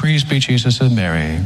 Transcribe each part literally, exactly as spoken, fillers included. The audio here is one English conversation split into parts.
Praise be Jesus and Mary.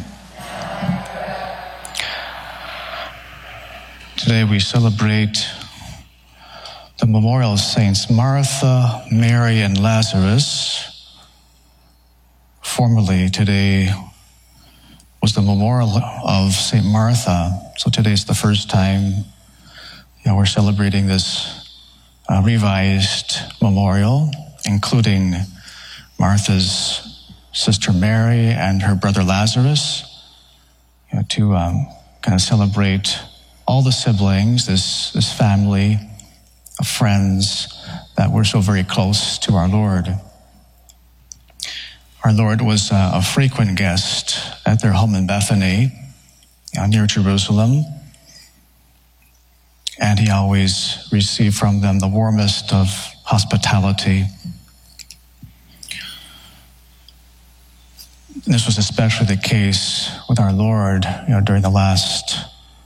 Today we celebrate the memorial of Saints Martha, Mary, and Lazarus. Formerly, today was the memorial of Saint Martha. So today is the first time you know, we're celebrating this uh, revised memorial, including Martha's sister Mary and her brother Lazarus, you know, to um, kind of celebrate all the siblings, this, this family of friends that were so very close to our Lord. Our Lord was a, a frequent guest at their home in Bethany, uh, near Jerusalem, and he always received from them the warmest of hospitality. This was especially the case with our Lord, you know, during the last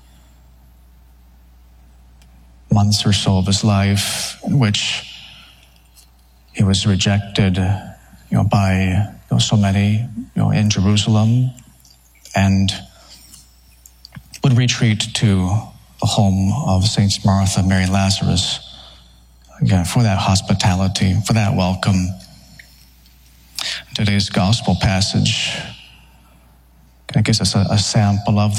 months or so of his life, in which he was rejected, you know, by you know, so many, you know, in Jerusalem, and would retreat to the home of Saints Martha, Mary, and Lazarus, again, for that hospitality, for that welcome. Today's gospel passage kind of gives us a, a sample of